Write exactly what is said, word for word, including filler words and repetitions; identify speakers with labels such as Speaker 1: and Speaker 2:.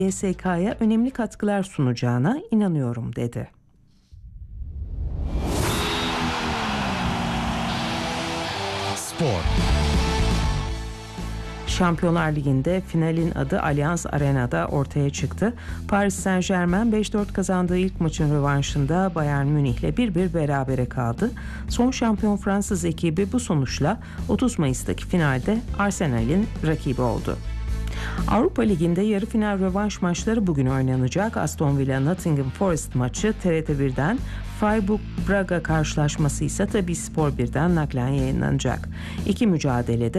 Speaker 1: C S K'ya önemli katkılar sunacağına inanıyorum dedi.
Speaker 2: Spor.
Speaker 1: Şampiyonlar Ligi'nde finalin adı Allianz Arena'da ortaya çıktı. Paris Saint-Germain beş dört kazandığı ilk maçın rövanşında Bayern Münih'le bir bir berabere kaldı. Son şampiyon Fransız ekibi bu sonuçla otuz Mayıs'taki finalde Arsenal'in rakibi oldu. Avrupa Ligi'nde yarı final rövanş maçları bugün oynanacak. Aston Villa Nottingham Forest maçı T R T birden, Freiburg Braga karşılaşması ise tabii Spor birden naklen yayınlanacak. İki mücadelede